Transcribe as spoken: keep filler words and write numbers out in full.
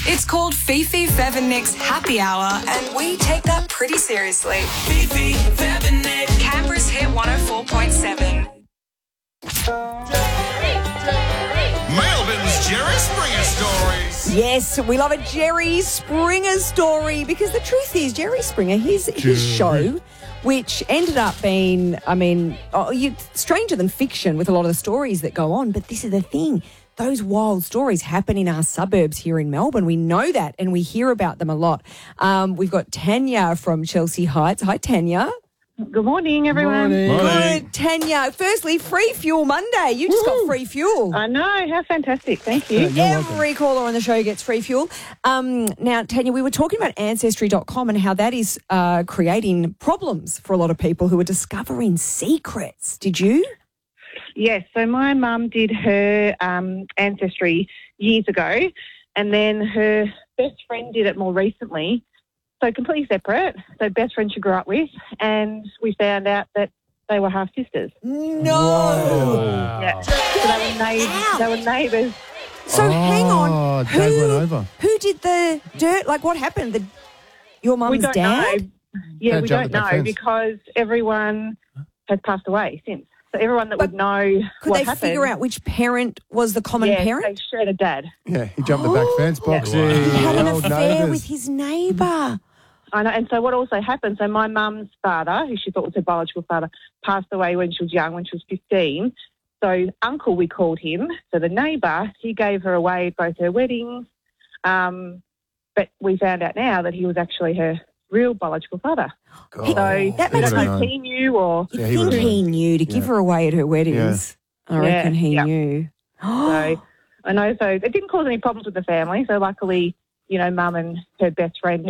It's called Fifi, Fev and Nick's Happy Hour, and we take that pretty seriously. Fifi, Fev and Nick. Canberra's Hit one oh four point seven. Melbourne's Jerry Springer Stories. Yes, we love a Jerry Springer story because the truth is, Jerry Springer, his his show, which ended up being, I mean, oh, you, stranger than fiction with a lot of the stories that go on. But this is the thing. Those wild stories happen in our suburbs here in Melbourne. We know that and we hear about them a lot. Um, we've got Tanya from Chelsea Heights. Hi, Tanya. Good morning, everyone. Morning. Good, Tanya. Firstly, free fuel Monday. You just got free fuel. I know, how fantastic. Thank you. Every caller on the show gets free fuel. Um, now, Tanya, we were talking about Ancestry dot com and how that is uh, creating problems for a lot of people who are discovering secrets. Did you? Yes, so my mum did her um, Ancestry years ago, and then her best friend did it more recently. So completely separate. So best friend she grew up with, and we found out that they were half sisters. No. Yeah. So they were neighbours. They were neighbours. So hang on. Oh, Who, Dad went over. who did the dirt? Like, what happened? The, your We mum's don't dad? know. Yeah, Dad we jumped don't the back know fence. because everyone has passed away since. So everyone that But would know Could what they happened, figure out which parent was the common yeah, parent? they shared a dad. Yeah, he jumped the back fence, Boxy. He had an Old affair neighbours. with his neighbour. I know, and so what also happened, so my mum's father, who she thought was her biological father, passed away when she was young, when she was fifteen. So uncle, we called him. So the neighbour, he gave her away at both her weddings. Um, but we found out now that he was actually her real biological father. God. So That we makes don't me- know if he knew or... You'd Yeah, he think would've he known. knew to give Yeah. her away at her weddings. I Yeah, reckon he yeah. knew. So I know, so it didn't cause any problems with the family. So luckily, you know, mum and her best friend